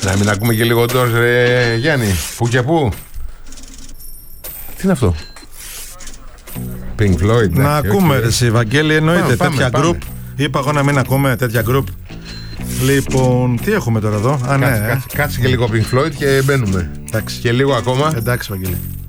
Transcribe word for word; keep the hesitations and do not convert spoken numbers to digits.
Να μην ακούμε και λίγο τώρα, ρε Γιάννη. Πού και πού. Τι είναι αυτό? Pink Floyd. Να ακούμε, okay. Ρε εσύ, Βαγγέλη, εννοείται. Πάμε, τέτοια πάμε, group. Είπα εγώ να μην ακούμε τέτοια group. Λοιπόν, τι έχουμε τώρα εδώ? Α, κάτσε, ναι, κάτσε, κάτσε και λίγο Pink Floyd και μπαίνουμε. Εντάξει. Και λίγο ακόμα. Εντάξει, Βαγγέλη.